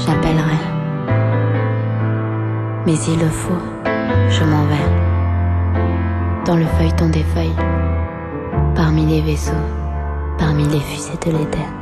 j'appellerai. Mais s'il le faut, je m'en vais. Dans le feuilleton des feuilles, parmi les vaisseaux, parmi les fusées de l'Éden.